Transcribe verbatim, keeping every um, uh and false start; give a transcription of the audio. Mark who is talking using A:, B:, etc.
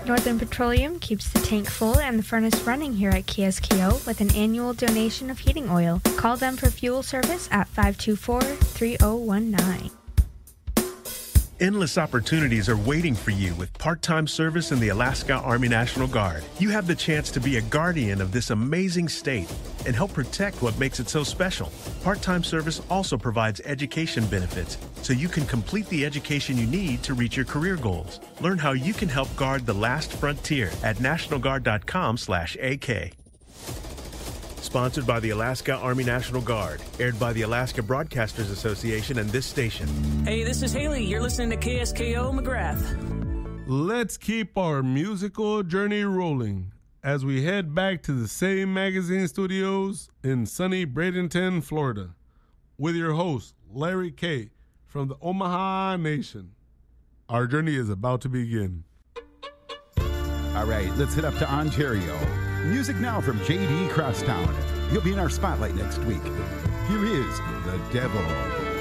A: Northern Petroleum keeps the tank full and the furnace running here at K S K O with an annual donation of heating oil. Call them for fuel service at five two four, three zero one nine.
B: Endless opportunities are waiting for you with part-time service in the Alaska Army National Guard. You have the chance to be a guardian of this amazing state and help protect what makes it so special. Part-time service also provides education benefits, so you can complete the education you need to reach your career goals. Learn how you can help guard the last frontier at national guard dot com slash A K. Sponsored by the Alaska Army National Guard. Aired by the Alaska Broadcasters Association and this station.
C: Hey, this is Haley. You're listening to K S K O McGrath.
D: Let's keep our musical journey rolling as we head back to the same magazine studios in sunny Bradenton, Florida, with your host, Larry K. from the Omaha Nation. Our journey is about to begin.
E: All right, let's head up to Ontario. Music now from J D Crosstown. He'll be in our spotlight next week. Here is The Devil.